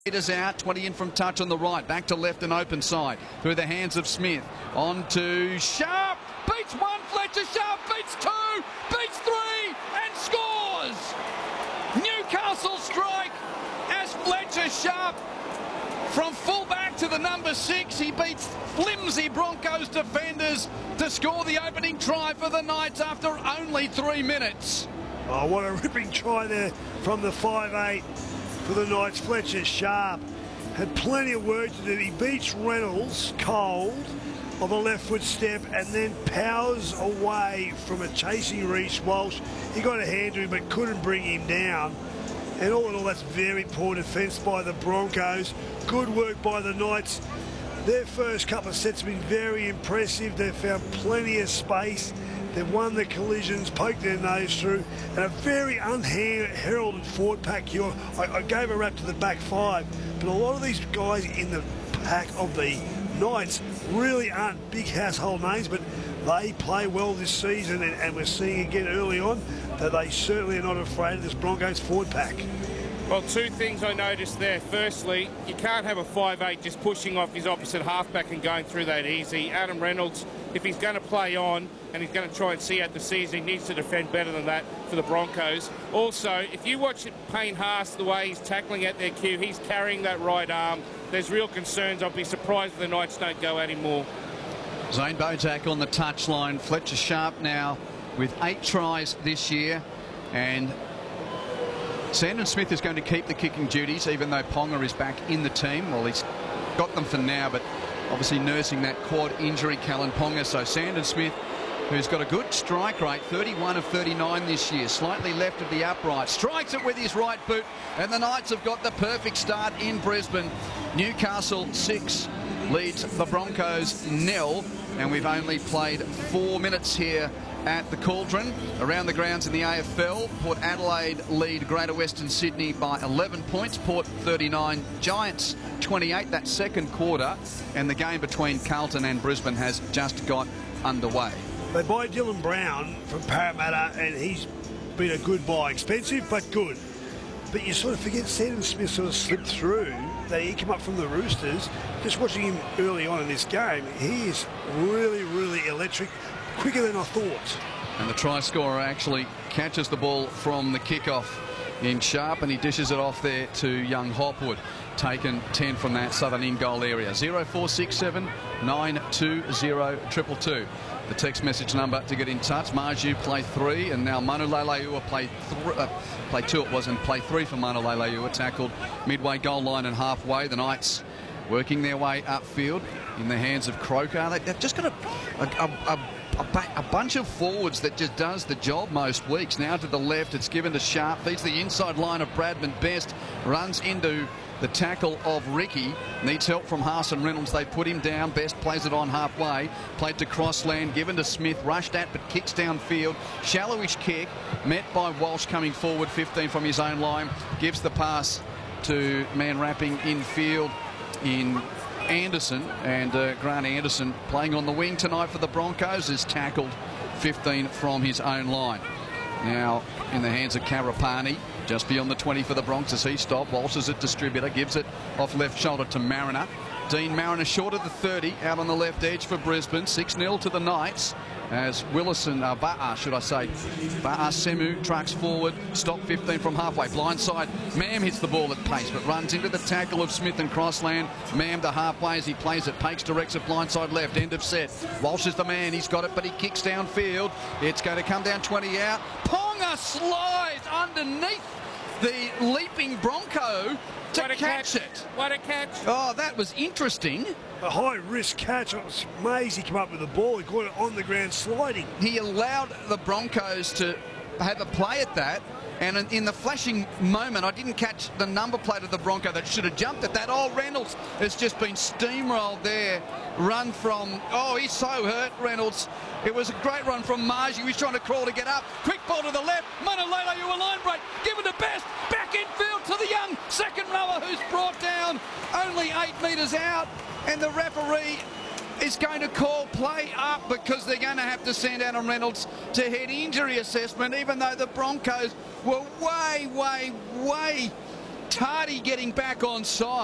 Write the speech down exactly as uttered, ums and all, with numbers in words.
Meters out, twenty in from touch on the right, back to left and open side, through the hands of Smith, on to Sharp, beats one, Fletcher Sharp beats two, beats three, and scores! Newcastle strike as Fletcher Sharp, from fullback to the number six, he beats flimsy Broncos defenders to score the opening try for the Knights after only three minutes. Oh, what a ripping try there from the five eight. For the Knights. Fletcher Sharp had plenty of work to do. He beats Reynolds cold on the left foot step and then powers away from a chasing Reece Walsh. He got a hand to him but couldn't bring him down. And all in all, that's very poor defence by the Broncos. Good work by the Knights. Their first couple of sets have been very impressive. They've found plenty of space. They've won the collisions, poked their nose through, and a very unheralded forward pack here. I, I gave a rap to the back five, but a lot of these guys in the pack of the Knights really aren't big household names, but they play well this season, and, and we're seeing again early on that they certainly are not afraid of this Broncos forward pack. Well, two things I noticed there. Firstly, you can't have a five eight just pushing off his opposite halfback and going through that easy. Adam Reynolds, if he's going to play on and he's going to try and see out the season, he needs to defend better than that for the Broncos. Also, if you watch Payne Haas, the way he's tackling at their cue, he's carrying that right arm. There's real concerns. I'll be surprised if the Knights don't go at him more. Zane Bojack on the touchline. Fletcher Sharp now with eight tries this year, and Sandon Smith is going to keep the kicking duties, even though Ponga is back in the team. Well, he's got them for now, but obviously nursing that quad injury, Callan Ponga. So Sandon Smith, who's got a good strike rate, thirty-one of thirty-nine this year, slightly left of the upright, strikes it with his right boot, and the Knights have got the perfect start in Brisbane. Newcastle six leads the Broncos nil, and we've only played four minutes here at the Cauldron. Around the grounds in the A F L, Port Adelaide lead Greater Western Sydney by eleven points, Port thirty-nine, Giants twenty-eight, that second quarter, and the game between Carlton and Brisbane has just got underway. They buy Dylan Brown from Parramatta, and he's been a good buy. Expensive, but good. But you sort of forget Sandon Smith sort of slipped through. They he came up from the Roosters. Just watching him early on in this game, he is really, really electric. Quicker than I thought. And the try scorer actually catches the ball from the kickoff in Sharp, and he dishes it off there to young Hopwood, taken ten from that southern in-goal area. zero four six seven nine two zero two two two. The text message number to get in touch. Marju play three, and now Manu Leilua play th uh, play two. It was and play three for Manu Leilua, tackled midway goal line and halfway. The Knights working their way upfield in the hands of Croker. They, they've just got a a, a, a A, a bunch of forwards that just does the job most weeks. Now to the left, it's given to Sharp, feeds the inside line of Bradman Best, runs into the tackle of Ricky, needs help from Haas and Reynolds. They put him down. Best plays it on halfway, played to Crossland, given to Smith, rushed at but kicks downfield, shallowish kick, met by Walsh coming forward, fifteen from his own line, gives the pass to man wrapping infield in Anderson, and uh, Grant Anderson, playing on the wing tonight for the Broncos, is tackled fifteen from his own line. Now in the hands of Karapani, just beyond the twenty for the Bronx as he stopped. Walsh is a distributor, gives it off left shoulder to Mariner. Dean Mariner short of the thirty, out on the left edge for Brisbane. six nil to the Knights as Willison, uh, Ba'a should I say, Ba'a Semu trucks forward, stop fifteen from halfway, blindside. Mam hits the ball at pace but runs into the tackle of Smith and Crossland. Mam to halfway as he plays it, Pakes directs it blindside left, end of set. Walsh is the man, he's got it but he kicks downfield. It's going to come down twenty out. Ponga slides underneath the leaping Bronco to What a catch, catch it. What a catch. Oh, that was interesting. A high-risk catch. It was amazing. He came up with the ball. He got it on the ground sliding. He allowed the Broncos to have a play at that, and in, in the flashing moment, I didn't catch the number plate of the Bronco that should have jumped at that. Oh, Reynolds has just been steamrolled there. Run from, oh, he's so hurt, Reynolds. It was a great run from Marju. He's trying to crawl to get up. Quick ball to the left. Manalele, you a line break. Given to Best. Back infield to the young second rower who's brought down only eight metres out. And the referee is going to call play up because they're going to have to send Adam Reynolds to head injury assessment, even though the Broncos were way, way, way Tardy getting back on side.